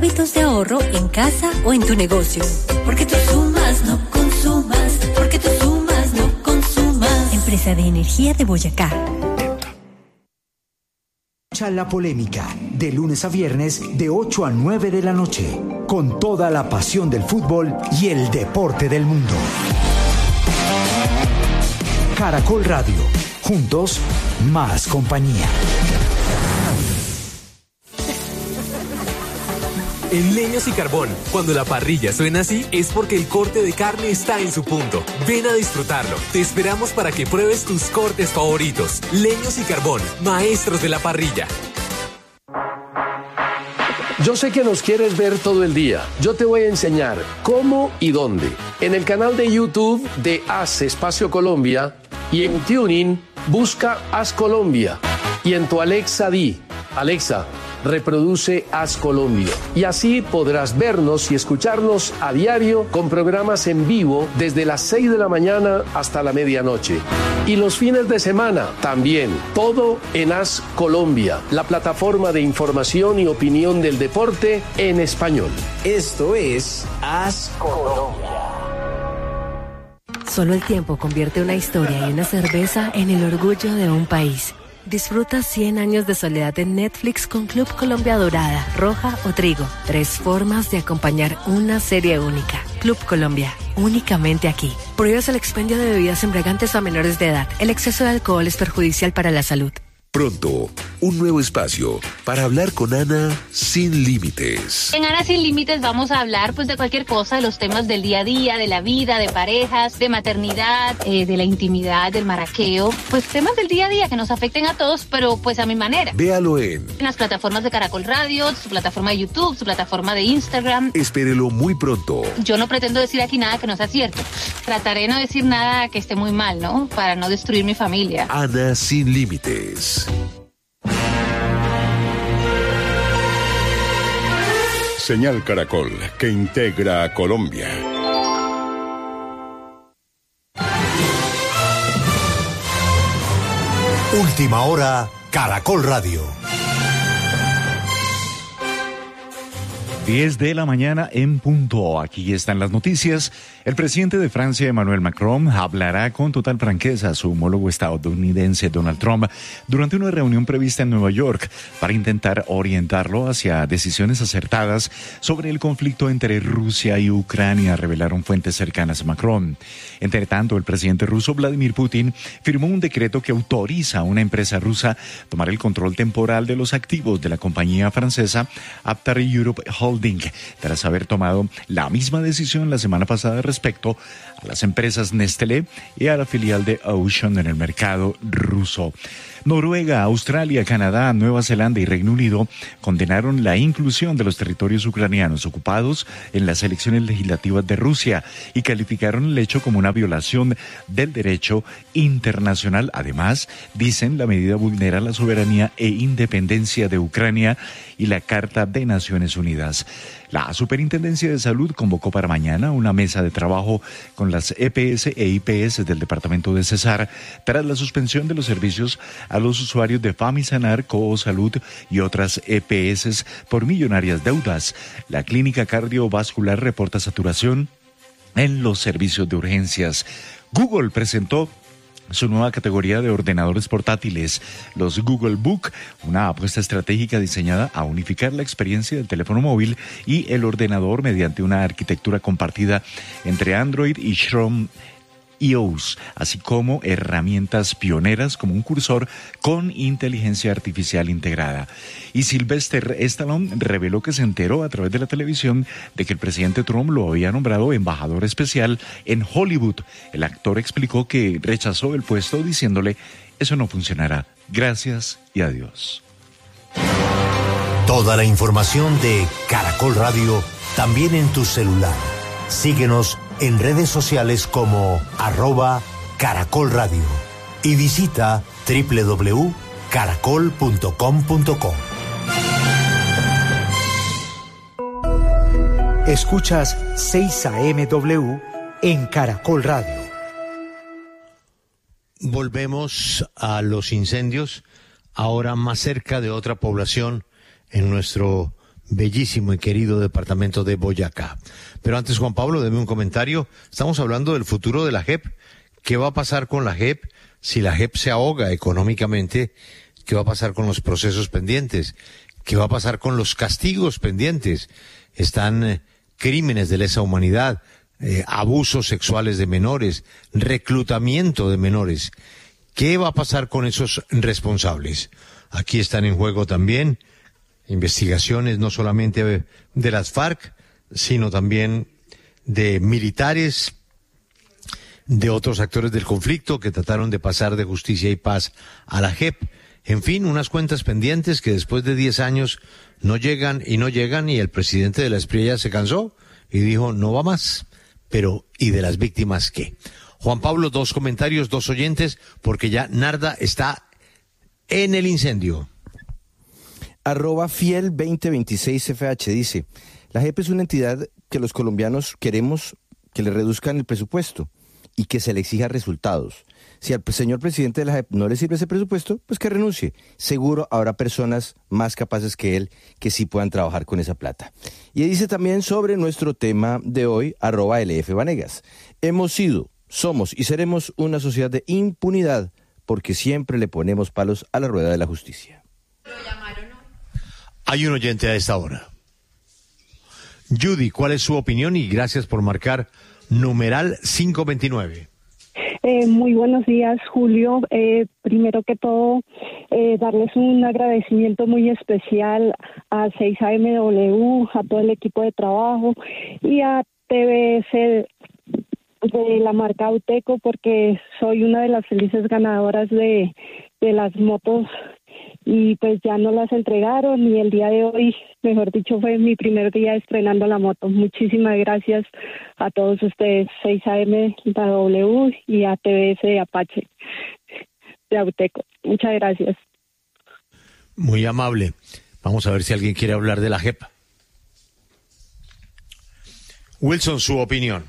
hábitos de ahorro en casa o en tu negocio. Porque tú sumas, no consumas. Porque tú sumas, no consumas. Empresa de Energía de Boyacá. La polémica, de lunes a viernes, de 8 a 9 de la noche, con toda la pasión del fútbol y el deporte del mundo. Caracol Radio, juntos, más compañía. En Leños y Carbón, cuando la parrilla suena así, es porque el corte de carne está en su punto. Ven a disfrutarlo. Te esperamos para que pruebes tus cortes favoritos. Leños y Carbón, maestros de la parrilla. Yo sé que nos quieres ver todo el día. Yo te voy a enseñar cómo y dónde. En el canal de YouTube de Haz Espacio Colombia y en TuneIn busca Haz Colombia. Y en tu Alexa di, Alexa, reproduce Haz Colombia. Y así podrás vernos y escucharnos a diario con programas en vivo desde las 6 de la mañana hasta la medianoche. Y los fines de semana también. Todo en Haz Colombia, la plataforma de información y opinión del deporte en español. Esto es Haz Colombia. Solo el tiempo convierte una historia y una cerveza en el orgullo de un país. Disfruta 100 años de soledad en Netflix con Club Colombia Dorada, Roja o Trigo. 3 formas de acompañar una serie única. Club Colombia, únicamente aquí. Prohíbes el expendio de bebidas embriagantes a menores de edad. El exceso de alcohol es perjudicial para la salud. Pronto, un nuevo espacio para hablar con Ana sin límites. En Ana sin límites vamos a hablar pues de cualquier cosa, de los temas del día a día, de la vida, de parejas, de maternidad, de la intimidad, del maraqueo, pues temas del día a día que nos afecten a todos, pero pues a mi manera. Véalo en las plataformas de Caracol Radio, su plataforma de YouTube, su plataforma de Instagram. Espérelo muy pronto. Yo no pretendo decir aquí nada que no sea cierto. Trataré de no decir nada que esté muy mal, ¿no? Para no destruir mi familia. Ana sin límites. Señal Caracol, que integra a Colombia. Última hora, Caracol Radio. 10 de la mañana en punto. Aquí están las noticias. El presidente de Francia, Emmanuel Macron, hablará con total franqueza a su homólogo estadounidense Donald Trump durante una reunión prevista en Nueva York para intentar orientarlo hacia decisiones acertadas sobre el conflicto entre Rusia y Ucrania, revelaron fuentes cercanas a Macron. Entre tanto, el presidente ruso Vladimir Putin firmó un decreto que autoriza a una empresa rusa tomar el control temporal de los activos de la compañía francesa Aptar Europe Holding, tras haber tomado la misma decisión la semana pasada respecto a las empresas Nestlé y a la filial de Auchan en el mercado ruso. Noruega, Australia, Canadá, Nueva Zelanda y Reino Unido condenaron la inclusión de los territorios ucranianos ocupados en las elecciones legislativas de Rusia y calificaron el hecho como una violación del derecho internacional. Además, dicen, la medida vulnera la soberanía e independencia de Ucrania y la Carta de Naciones Unidas. La Superintendencia de Salud convocó para mañana una mesa de trabajo con las EPS e IPS del departamento de Cesar tras la suspensión de los servicios a los usuarios de Famisanar, Salud y otras EPS por millonarias deudas. La clínica cardiovascular reporta saturación en los servicios de urgencias. Google presentó su nueva categoría de ordenadores portátiles, los Google Book, una apuesta estratégica diseñada a unificar la experiencia del teléfono móvil y el ordenador mediante una arquitectura compartida entre Android y Chrome iOS, así como herramientas pioneras como un cursor con inteligencia artificial integrada. Y Sylvester Stallone reveló que se enteró a través de la televisión de que el presidente Trump lo había nombrado embajador especial en Hollywood. El actor explicó que rechazó el puesto diciéndole: eso no funcionará. Gracias y adiós. Toda la información de Caracol Radio también en tu celular. Síguenos en redes sociales como @Caracol Radio y visita www.caracol.com.co. Escuchas 6 AMW en Caracol Radio. Volvemos a los incendios, ahora más cerca de otra población en nuestro bellísimo y querido departamento de Boyacá. Pero antes, Juan Pablo, deme un comentario. Estamos hablando del futuro de la JEP. ¿Qué va a pasar con la JEP si la JEP se ahoga económicamente? ¿Qué va a pasar con los procesos pendientes? ¿Qué va a pasar con los castigos pendientes? Están crímenes de lesa humanidad, abusos sexuales de menores, reclutamiento de menores. ¿Qué va a pasar con esos responsables? Aquí están en juego también investigaciones no solamente de las FARC, sino también de militares, de otros actores del conflicto que trataron de pasar de justicia y paz a la JEP. En fin, unas cuentas pendientes que después de 10 años no llegan, y el presidente de la Espriella se cansó y dijo, no va más. Pero, ¿y de las víctimas qué? Juan Pablo, 2 comentarios, 2 oyentes, porque ya Narda está en el incendio. @fiel2026FH dice, la JEP es una entidad que los colombianos queremos que le reduzcan el presupuesto y que se le exija resultados. Si al señor presidente de la JEP no le sirve ese presupuesto, pues que renuncie. Seguro habrá personas más capaces que él que sí puedan trabajar con esa plata. Y dice también sobre nuestro tema de hoy, @LFVanegas. Hemos sido, somos y seremos una sociedad de impunidad porque siempre le ponemos palos a la rueda de la justicia. Hay un oyente a esta hora. Judy, ¿cuál es su opinión? Y gracias por marcar numeral 529. Muy buenos días, Julio. Primero que todo, darles un agradecimiento muy especial a 6AMW, a todo el equipo de trabajo y a TBS de la marca Auteco, porque soy una de las felices ganadoras de las motos y pues ya no las entregaron y el día de hoy, mejor dicho, fue mi primer día estrenando la moto. Muchísimas gracias a todos ustedes, 6AMW y a TBS de Apache de Auteco. Muchas gracias. Muy amable. Vamos a ver si alguien quiere hablar de la JEP. Wilson, su opinión.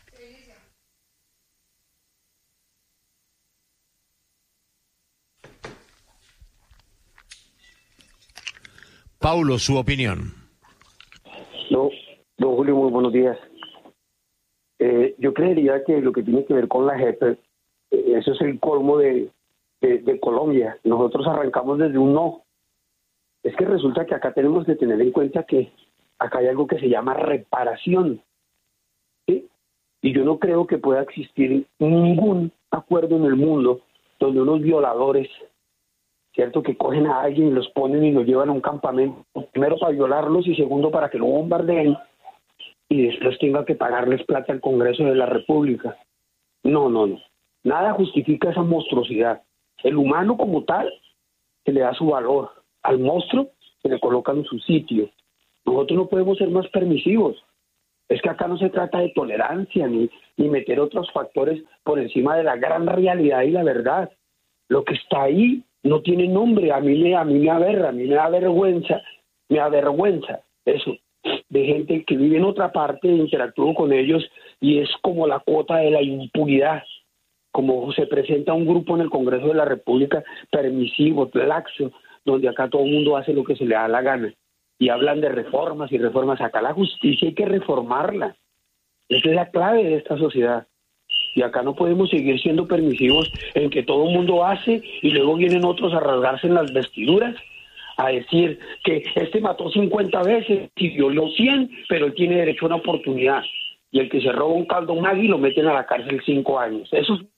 Paulo, su opinión. No, don Julio, muy buenos días. Yo creería que lo que tiene que ver con la JEP, eso es el colmo de Colombia. Nosotros arrancamos desde un no. Es que resulta que acá tenemos que tener en cuenta que acá hay algo que se llama reparación, ¿sí? Y yo no creo que pueda existir ningún acuerdo en el mundo donde unos violadores, ¿cierto?, que cogen a alguien y los ponen y los llevan a un campamento, primero para violarlos y segundo para que lo bombardeen y después tenga que pagarles plata al Congreso de la República. No. Nada justifica esa monstruosidad. El humano como tal se le da su valor. Al monstruo se le coloca en su sitio. Nosotros no podemos ser más permisivos. Es que acá no se trata de tolerancia ni meter otros factores por encima de la gran realidad y la verdad. Lo que está ahí no tiene nombre. A mí me aberra, a mí me da vergüenza, eso, de gente que vive en otra parte, interactúo con ellos y es como la cuota de la impunidad, como se presenta un grupo en el Congreso de la República permisivo, laxo, donde acá todo el mundo hace lo que se le da la gana y hablan de reformas y reformas. Acá la justicia hay que reformarla, esa es la clave de esta sociedad. Y acá no podemos seguir siendo permisivos en que todo el mundo hace y luego vienen otros a rasgarse en las vestiduras, a decir que este mató 50 veces y violó 100, pero él tiene derecho a una oportunidad. Y el que se roba un caldo Maggi lo meten a la cárcel 5 años. Eso es...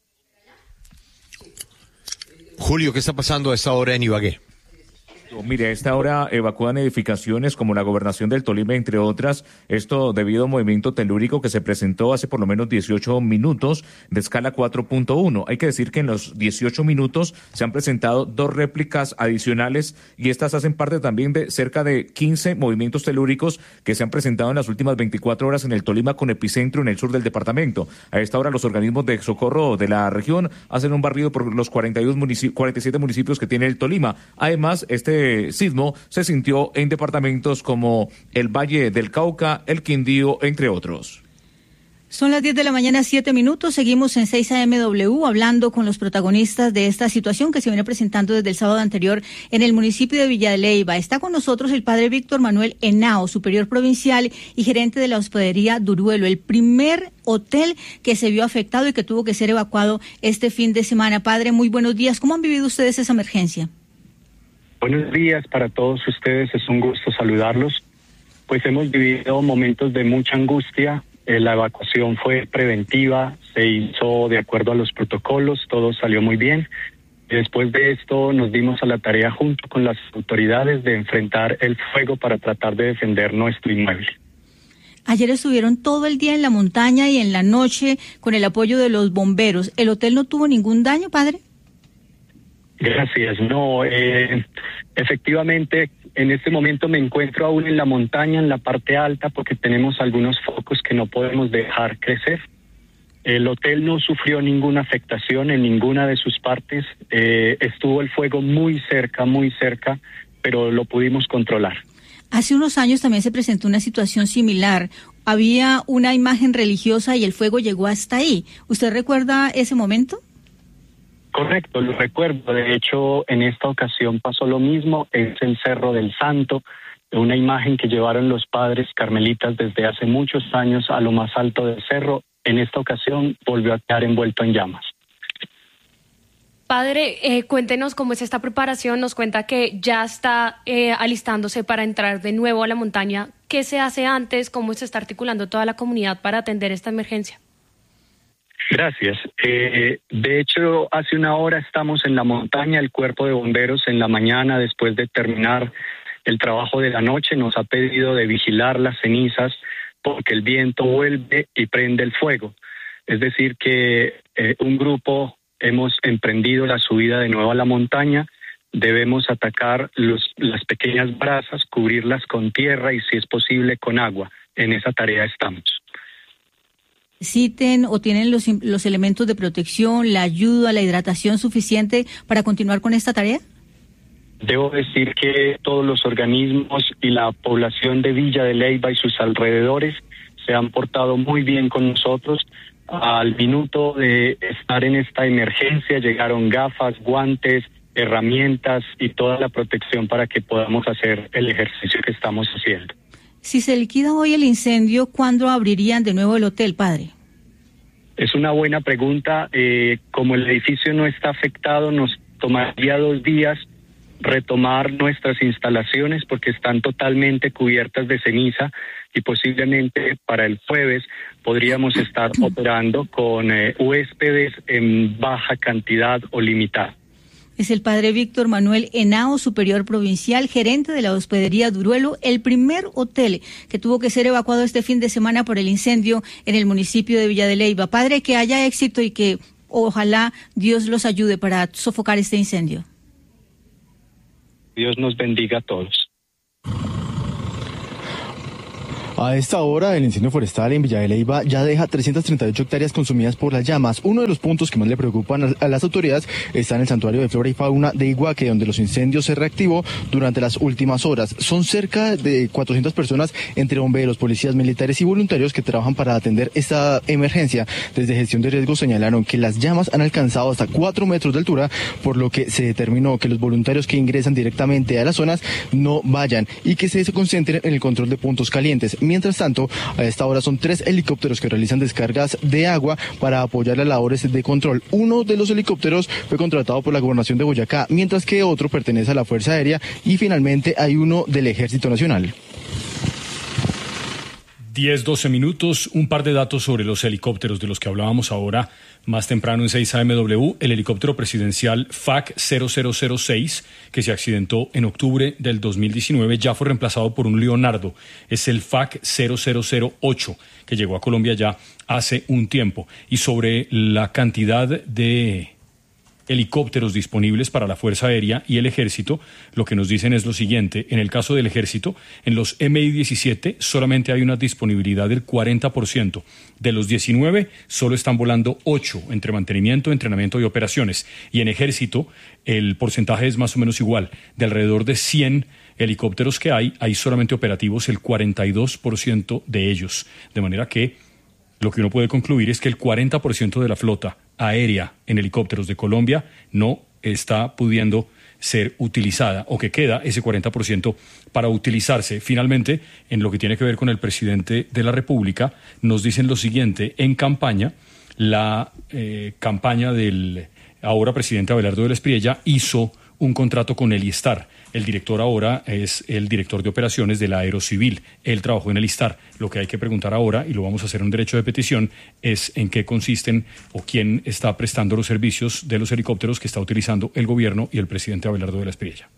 Julio, ¿qué está pasando a esta hora en Ibagué? Mire, a esta hora evacúan edificaciones como la Gobernación del Tolima, entre otras. Esto debido a un movimiento telúrico que se presentó hace por lo menos 18 minutos de escala 4.1. Hay que decir que en los 18 minutos se han presentado 2 réplicas adicionales y estas hacen parte también de cerca de 15 movimientos telúricos que se han presentado en las últimas 24 horas en el Tolima con epicentro en el sur del departamento. A esta hora los organismos de socorro de la región hacen un barrido por los 47 municipios que tiene el Tolima. Además, este sismo se sintió en departamentos como el Valle del Cauca, el Quindío, entre otros. Son las 10 de la mañana, 7 minutos. Seguimos en 6 AMW hablando con los protagonistas de esta situación que se viene presentando desde el sábado anterior en el municipio de Villa de Leyva. Está con nosotros el padre Víctor Manuel Henao, superior provincial y gerente de la hospedería Duruelo, el primer hotel que se vio afectado y que tuvo que ser evacuado este fin de semana. Padre, muy buenos días. ¿Cómo han vivido ustedes esa emergencia? Buenos días para todos ustedes. Es un gusto saludarlos. Pues hemos vivido momentos de mucha angustia. La evacuación fue preventiva, se hizo de acuerdo a los protocolos, todo salió muy bien. Después de esto nos dimos a la tarea junto con las autoridades de enfrentar el fuego para tratar de defender nuestro inmueble. Ayer estuvieron todo el día en la montaña y en la noche con el apoyo de los bomberos. ¿El hotel no tuvo ningún daño, padre? Gracias. No, efectivamente, en este momento me encuentro aún en la montaña, en la parte alta, porque tenemos algunos focos que no podemos dejar crecer. El hotel no sufrió ninguna afectación en ninguna de sus partes. Estuvo el fuego muy cerca, pero lo pudimos controlar. Hace unos años también se presentó una situación similar. Había una imagen religiosa y el fuego llegó hasta ahí. ¿Usted recuerda ese momento? Correcto, lo recuerdo. De hecho, en esta ocasión pasó lo mismo. Es el Cerro del Santo, una imagen que llevaron los padres carmelitas desde hace muchos años a lo más alto del cerro. En esta ocasión volvió a quedar envuelto en llamas. Padre, cuéntenos cómo es esta preparación. Nos cuenta que ya está alistándose para entrar de nuevo a la montaña. ¿Qué se hace antes? ¿Cómo se está articulando toda la comunidad para atender esta emergencia? Gracias. De hecho, hace una hora estamos en la montaña. El cuerpo de bomberos en la mañana, después de terminar el trabajo de la noche, nos ha pedido de vigilar las cenizas porque el viento vuelve y prende el fuego. Es decir, que un grupo hemos emprendido la subida de nuevo a la montaña. Debemos atacar las pequeñas brasas, cubrirlas con tierra y, si es posible, con agua. En esa tarea estamos. ¿Necesiten o tienen los elementos de protección, la ayuda, la hidratación suficiente para continuar con esta tarea? Debo decir que todos los organismos y la población de Villa de Leyva y sus alrededores se han portado muy bien con nosotros. Al minuto de estar en esta emergencia llegaron gafas, guantes, herramientas y toda la protección para que podamos hacer el ejercicio que estamos haciendo. Si se liquida hoy el incendio, ¿cuándo abrirían de nuevo el hotel, padre? Es una buena pregunta. Como el edificio no está afectado, nos tomaría 2 días retomar nuestras instalaciones porque están totalmente cubiertas de ceniza y posiblemente para el jueves podríamos estar operando con huéspedes en baja cantidad o limitada. Es el padre Víctor Manuel Henao, superior provincial, gerente de la hospedería Duruelo, el primer hotel que tuvo que ser evacuado este fin de semana por el incendio en el municipio de Villa de Leyva. Padre, que haya éxito y que ojalá Dios los ayude para sofocar este incendio. Dios nos bendiga a todos. A esta hora, el incendio forestal en Villa de Leyva ya deja 338 hectáreas consumidas por las llamas. Uno de los puntos que más le preocupan a las autoridades está en el santuario de flora y fauna de Iguaque, donde los incendios se reactivó durante las últimas horas. Son cerca de 400 personas, entre bomberos, policías, militares y voluntarios, que trabajan para atender esta emergencia. Desde Gestión de Riesgos señalaron que las llamas han alcanzado hasta 4 metros de altura, por lo que se determinó que los voluntarios que ingresan directamente a las zonas no vayan y que se concentren en el control de puntos calientes. Mientras tanto, a esta hora son 3 helicópteros que realizan descargas de agua para apoyar las labores de control. Uno de los helicópteros fue contratado por la Gobernación de Boyacá, mientras que otro pertenece a la Fuerza Aérea y finalmente hay uno del Ejército Nacional. 10-12 minutos, un par de datos sobre los helicópteros de los que hablábamos ahora más temprano en 6 AMW. El helicóptero presidencial FAC 0006, que se accidentó en octubre del 2019, ya fue reemplazado por un Leonardo. Es el FAC 0008, que llegó a Colombia ya hace un tiempo. Y sobre la cantidad de helicópteros disponibles para la Fuerza Aérea y el Ejército, lo que nos dicen es lo siguiente. En el caso del Ejército, en los Mi-17 solamente hay una disponibilidad del 40%. De los 19, solo están volando 8 entre mantenimiento, entrenamiento y operaciones. Y en Ejército, el porcentaje es más o menos igual. De alrededor de 100 helicópteros que hay solamente operativos el 42% de ellos. De manera que lo que uno puede concluir es que el 40% de la flota aérea en helicópteros de Colombia no está pudiendo ser utilizada, o que queda ese 40% para utilizarse. Finalmente, en lo que tiene que ver con el presidente de la República, nos dicen lo siguiente: en campaña, la campaña del ahora presidente Abelardo de la Espriella hizo un contrato con el ISTAR. El director ahora es el director de operaciones de la Aerocivil. Él trabajó en el ISTAR. Lo que hay que preguntar ahora, y lo vamos a hacer en derecho de petición, es en qué consisten o quién está prestando los servicios de los helicópteros que está utilizando el gobierno y el presidente Abelardo de la Espriella.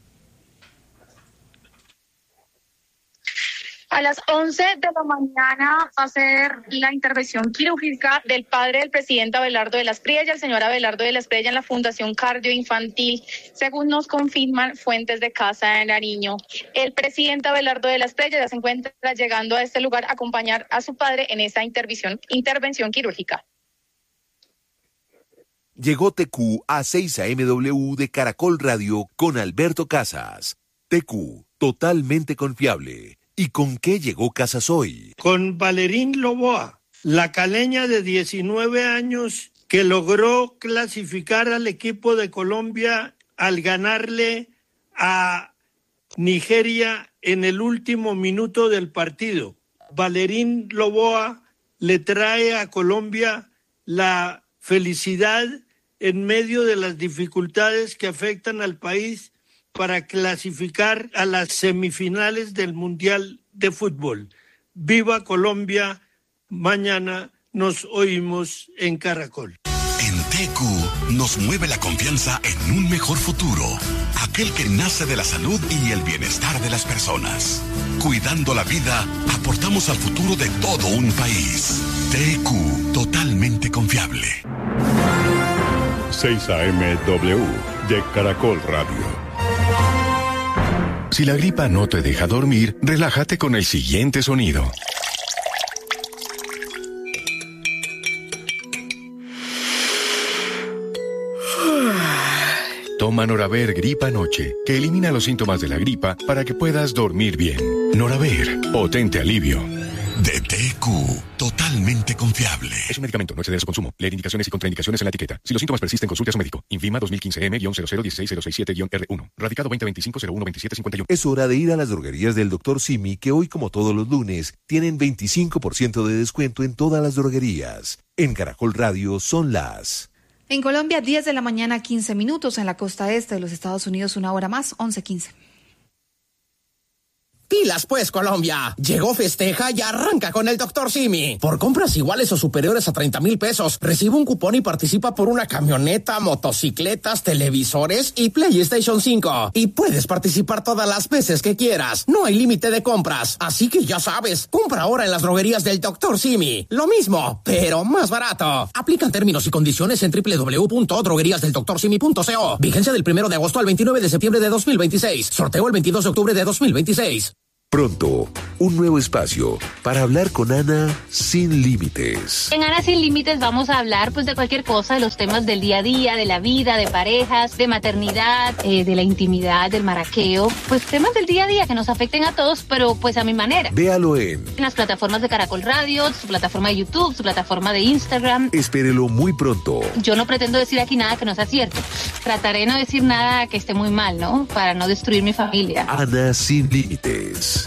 A las 11 de la mañana va a ser la intervención quirúrgica del padre del presidente Abelardo de la Espriella, el señor Abelardo de la Espriella, en la Fundación Cardioinfantil, según nos confirman fuentes de Casa de Nariño. El presidente Abelardo de la Espriella ya se encuentra llegando a este lugar a acompañar a su padre en esta intervención quirúrgica. Llegó TQ a 6 AMW de Caracol Radio con Alberto Casas. TQ, totalmente confiable. ¿Y con qué llegó Casas hoy? Con Valerín Loboa, la caleña de 19 años que logró clasificar al equipo de Colombia al ganarle a Nigeria en el último minuto del partido. Valerín Loboa le trae a Colombia la felicidad en medio de las dificultades que afectan al país para clasificar a las semifinales del Mundial de Fútbol. ¡Viva Colombia! Mañana nos oímos en Caracol. En TQ nos mueve la confianza en un mejor futuro, aquel que nace de la salud y el bienestar de las personas. Cuidando la vida, aportamos al futuro de todo un país. TQ, totalmente confiable. 6 AMW de Caracol Radio. Si la gripa no te deja dormir, relájate con el siguiente sonido. Toma Noraver Gripa Noche, que elimina los síntomas de la gripa para que puedas dormir bien. Noraver, potente alivio. De TQ, totalmente confiable. Es un medicamento, no exceder su consumo. Leer indicaciones y contraindicaciones en la etiqueta. Si los síntomas persisten, consulte a su médico. INVIMA 2015M-0016067-R1. Radicado 2025-012751. Es hora de ir a las droguerías del Dr. Simi, que hoy, como todos los lunes, tienen 25% de descuento en todas las droguerías. En Caracol Radio son las... En Colombia, 10 de la mañana, 15 minutos. En la costa este de los Estados Unidos, una hora más, 11:15. Pilas pues, Colombia. Llegó Festeja y arranca con el Dr. Simi. Por compras iguales o superiores a 30,000 pesos, recibe un cupón y participa por una camioneta, motocicletas, televisores y PlayStation 5. Y puedes participar todas las veces que quieras. No hay límite de compras. Así que ya sabes, compra ahora en las droguerías del Dr. Simi. Lo mismo, pero más barato. Aplican términos y condiciones en www.drogueríasdeldoctorsimi.co. Vigencia del 1 de agosto al 29 de septiembre de 2026. Sorteo el 22 de octubre de 2026. Pronto, un nuevo espacio para hablar con Ana sin límites. En Ana Sin Límites vamos a hablar pues de cualquier cosa, de los temas del día a día, de la vida, de parejas, de maternidad, de la intimidad, del maraqueo, pues temas del día a día que nos afecten a todos, pero pues a mi manera. Véalo en las plataformas de Caracol Radio, su plataforma de YouTube, su plataforma de Instagram. Espérelo muy pronto. Yo no pretendo decir aquí nada que no sea cierto. Trataré de no decir nada que esté muy mal, ¿no? Para no destruir mi familia. Ana Sin Límites.